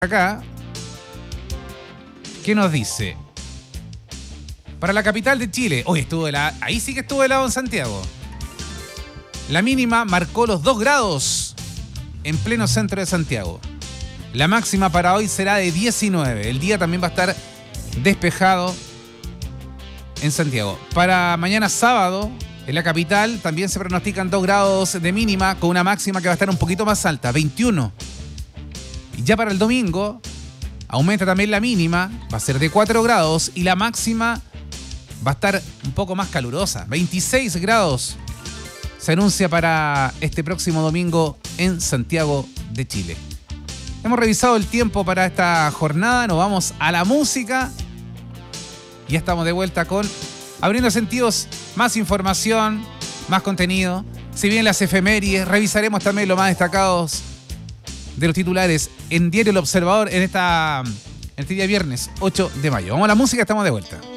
acá, ¿qué nos dice? Para la capital de Chile, hoy estuvo ahí sí que estuvo helado en Santiago. La mínima marcó los 2 grados en pleno centro de Santiago. La máxima para hoy será de 19. El día también va a estar despejado en Santiago. Para mañana sábado, en la capital, también se pronostican 2 grados de mínima con una máxima que va a estar un poquito más alta, 21. Y ya para el domingo, aumenta también la mínima, va a ser de 4 grados y la máxima va a estar un poco más calurosa, 26 grados. Se anuncia para este próximo domingo en Santiago de Chile. Hemos revisado el tiempo para esta jornada, nos vamos a la música. Ya estamos de vuelta con Abriendo Sentidos, más información, más contenido. Si bien las efemérides, revisaremos también los más destacados de los titulares en Diario El Observador en este día viernes 8 de mayo. Vamos a la música, estamos de vuelta.